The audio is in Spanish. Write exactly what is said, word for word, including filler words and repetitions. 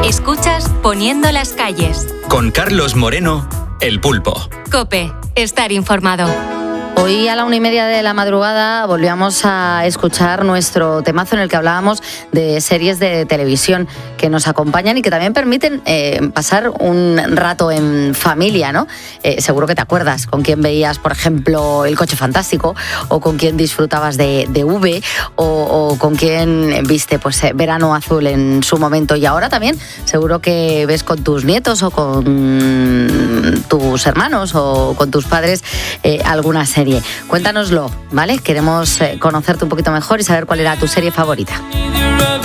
Escuchas Poniendo las calles. Con Carlos Moreno, El Pulpo. COPE, estar informado. Hoy a la una y media de la madrugada volvíamos a escuchar nuestro temazo en el que hablábamos de series de televisión que nos acompañan y que también permiten eh, pasar un rato en familia, ¿no? Eh, seguro que te acuerdas con quién veías, por ejemplo, El Coche Fantástico, o con quién disfrutabas de, de V, o, o con quién viste pues Verano Azul en su momento. Y ahora también seguro que ves con tus nietos o con tus hermanos o con tus padres eh, alguna serie. Cuéntanoslo, ¿vale? Queremos eh, conocerte un poquito mejor y saber cuál era tu serie favorita.